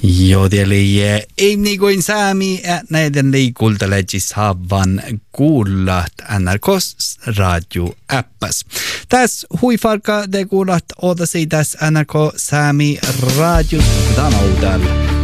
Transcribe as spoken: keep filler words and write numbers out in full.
Jodeli ei niin kuin saami, näiden liikulteleji saavan kuulla N R K-radio-appas. Tässä huifarka te kuulat ootasi tässä N R K Saami radio tanoudella.